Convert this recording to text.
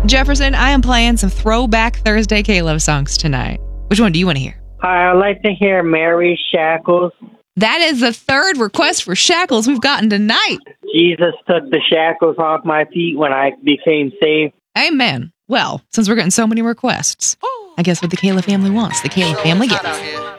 Jefferson, I am playing some Throwback Thursday K-Love songs tonight. Which one do you want to hear? I'd like to hear Mary Shackles. That is the third request for Shackles we've gotten tonight. Jesus took the shackles off my feet when I became saved. Amen. Well, since we're getting so many requests, I guess what the Kayla family wants, the Kayla family gets.